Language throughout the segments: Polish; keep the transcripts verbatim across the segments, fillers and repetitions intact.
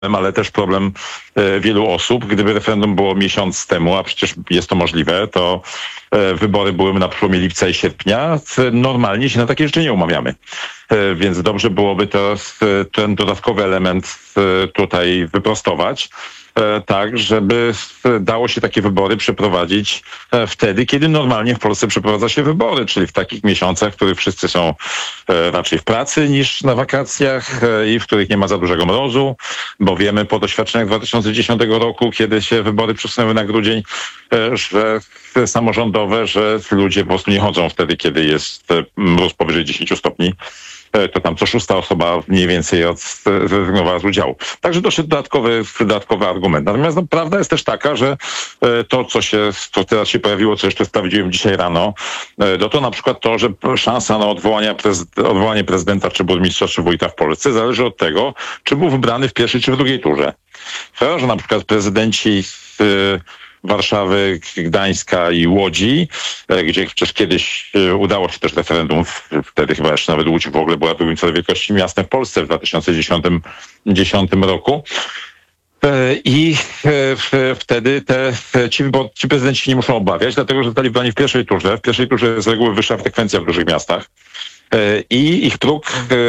ale też problem e, wielu osób. Gdyby referendum było miesiąc temu, a przecież jest to możliwe, to e, wybory byłyby na przełomie lipca i sierpnia. Normalnie się na takie rzeczy nie umawiamy. E, więc dobrze byłoby to, ten dodatkowy element e, tutaj wyprostować. Tak, żeby dało się takie wybory przeprowadzić wtedy, kiedy normalnie w Polsce przeprowadza się wybory, czyli w takich miesiącach, w których wszyscy są raczej w pracy niż na wakacjach i w których nie ma za dużego mrozu, bo wiemy po doświadczeniach dwa tysiące dziesiątego roku, kiedy się wybory przesunęły na grudzień, że samorządowe, że ludzie po prostu nie chodzą wtedy, kiedy jest mróz powyżej dziesięciu stopni. To tam co szósta osoba mniej więcej zrezygnowała z udziału. Także doszedł dodatkowy, dodatkowy argument. Natomiast no, prawda jest też taka, że to, co się, co teraz się pojawiło, co jeszcze sprawdziłem dzisiaj rano, no to na przykład to, że szansa na odwołanie, prezyd- odwołanie prezydenta, czy burmistrza, czy wójta w Polsce zależy od tego, czy był wybrany w pierwszej, czy w drugiej turze. To, że na przykład prezydenci yy, Warszawy, Gdańska i Łodzi, gdzie przecież kiedyś udało się też referendum, wtedy chyba jeszcze nawet Łódź w ogóle była drugim co do wielkości miastem w Polsce w dwa tysiące dziesiątym roku. I wtedy te, ci, ci prezydenci się nie muszą obawiać, dlatego że zostali wybrani w pierwszej turze. W pierwszej turze jest z reguły wyższa frekwencja w dużych miastach i ich próg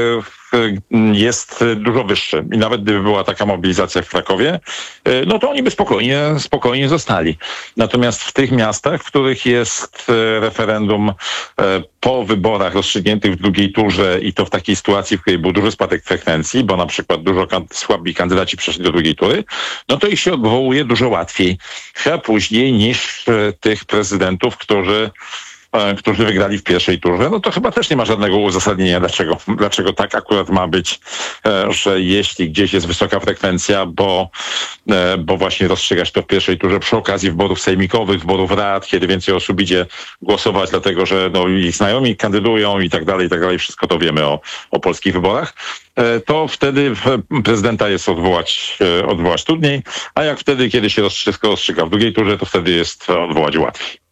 jest dużo wyższy. I nawet gdyby była taka mobilizacja w Krakowie, no to oni by spokojnie, spokojnie zostali. Natomiast w tych miastach, w których jest referendum po wyborach rozstrzygniętych w drugiej turze i to w takiej sytuacji, w której był duży spadek frekwencji, bo na przykład dużo słabi kandydaci przeszli do drugiej tury, no to ich się odwołuje dużo łatwiej, chyba później niż tych prezydentów, którzy którzy wygrali w pierwszej turze, no to chyba też nie ma żadnego uzasadnienia, dlaczego, dlaczego tak akurat ma być, że jeśli gdzieś jest wysoka frekwencja, bo, bo właśnie rozstrzygać to w pierwszej turze przy okazji wyborów sejmikowych, wyborów rad, kiedy więcej osób idzie głosować, dlatego że no, ich znajomi kandydują i tak dalej, i tak dalej, wszystko to wiemy o, o polskich wyborach, to wtedy prezydenta jest odwołać, odwołać trudniej, a jak wtedy, kiedy się wszystko rozstrzyga w drugiej turze, to wtedy jest odwołać łatwiej.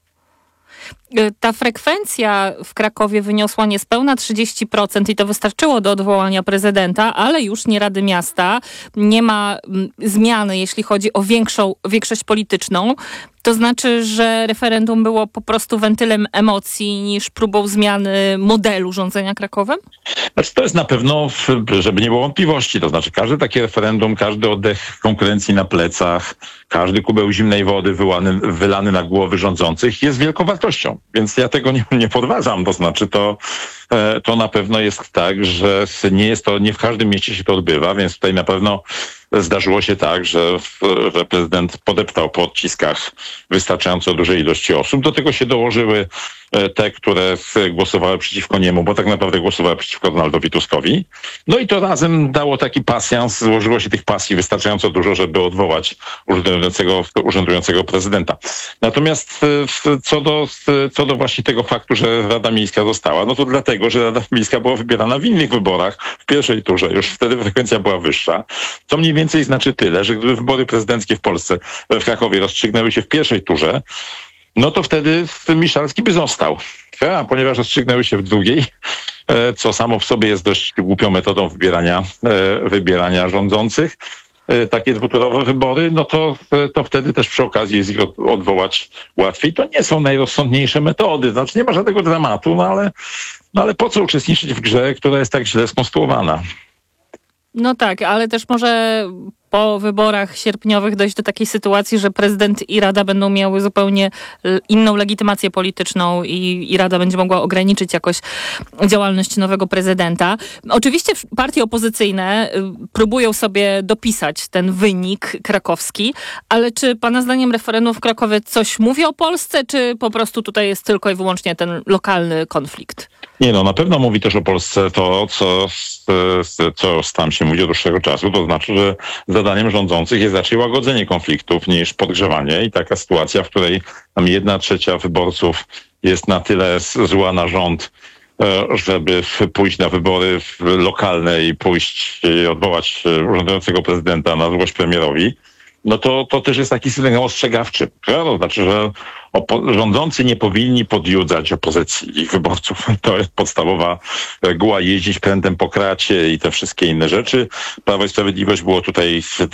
Ta frekwencja w Krakowie wyniosła niespełna trzydzieści procent i to wystarczyło do odwołania prezydenta, ale już nie Rady Miasta. Nie ma zmiany, jeśli chodzi o większą, większość polityczną. To znaczy, że referendum było po prostu wentylem emocji niż próbą zmiany modelu rządzenia Krakowem? Znaczy, to jest na pewno, żeby nie było wątpliwości, to znaczy każde takie referendum, każdy oddech konkurencji na plecach, każdy kubeł zimnej wody wylany, wylany na głowy rządzących jest wielką wartością. Więc ja tego nie, nie podważam, to znaczy to, to na pewno jest tak, że nie jest to, nie w każdym mieście się to odbywa, więc tutaj na pewno zdarzyło się tak, że, że prezydent podeptał po odciskach wystarczająco dużej ilości osób. Do tego się dołożyły te, które głosowały przeciwko niemu, bo tak naprawdę głosowały przeciwko Donaldowi Tuskowi. No i to razem dało taki pasjans, złożyło się tych pasji wystarczająco dużo, żeby odwołać urzędującego, urzędującego prezydenta. Natomiast co do, co do właśnie tego faktu, że Rada Miejska została, no to dlatego, że Rada Miejska była wybierana w innych wyborach, w pierwszej turze, już wtedy frekwencja była wyższa. Co mniej więcej znaczy tyle, że gdyby wybory prezydenckie w Polsce, w Krakowie rozstrzygnęły się w pierwszej turze, no to wtedy Miszalski by został. A ponieważ rozstrzygnęły się w drugiej, co samo w sobie jest dość głupią metodą wybierania, wybierania rządzących, takie dwuturowe wybory, no to, to wtedy też przy okazji jest ich odwołać łatwiej. To nie są najrozsądniejsze metody, znaczy nie ma żadnego dramatu, no ale, no ale po co uczestniczyć w grze, która jest tak źle skonstruowana? No tak, ale też może po wyborach sierpniowych dojść do takiej sytuacji, że prezydent i Rada będą miały zupełnie inną legitymację polityczną i, i Rada będzie mogła ograniczyć jakoś działalność nowego prezydenta. Oczywiście partie opozycyjne próbują sobie dopisać ten wynik krakowski, ale czy pana zdaniem referendum w Krakowie coś mówi o Polsce, czy po prostu tutaj jest tylko i wyłącznie ten lokalny konflikt? Nie no, na pewno mówi też o Polsce to, co, co tam się mówi od dłuższego czasu, to znaczy, że zadaniem rządzących jest raczej łagodzenie konfliktów niż podgrzewanie i taka sytuacja, w której tam jedna trzecia wyborców jest na tyle zła na rząd, żeby pójść na wybory lokalne i pójść i odwołać urzędującego prezydenta na złość premierowi, no to, to też jest taki sygnał ostrzegawczy. To znaczy, że opo- rządzący nie powinni podjudzać opozycji ich wyborców. To jest podstawowa reguła, jeździć prędem po kracie i te wszystkie inne rzeczy. Prawo i Sprawiedliwość było tutaj